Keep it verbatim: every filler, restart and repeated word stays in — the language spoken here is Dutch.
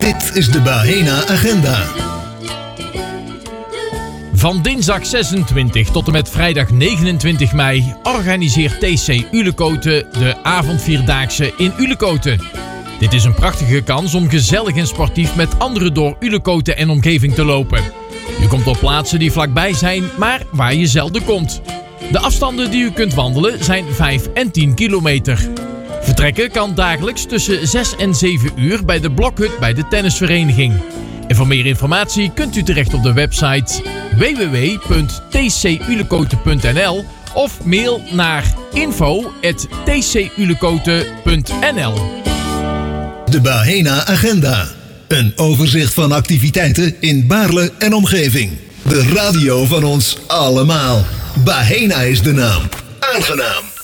Dit is de Bahena Agenda. Van dinsdag zesentwintig tot en met vrijdag negenentwintig mei organiseert T C Ulekoten de avondvierdaagse in Ulekoten. Dit is een prachtige kans om gezellig en sportief met anderen door Ulekoten en omgeving te lopen. Je komt op plaatsen die vlakbij zijn, maar waar je zelden komt. De afstanden die u kunt wandelen zijn vijf en tien kilometer. Vertrekken kan dagelijks tussen zes en zeven uur bij de blokhut bij de tennisvereniging. En voor meer informatie kunt u terecht op de website w w w punt t c ulekoten punt n l of mail naar info at t c ulekoten punt n l. De Bahena Agenda. Een overzicht van activiteiten in Baarle en omgeving. De radio van ons allemaal. Bahena is de naam. Aangenaam.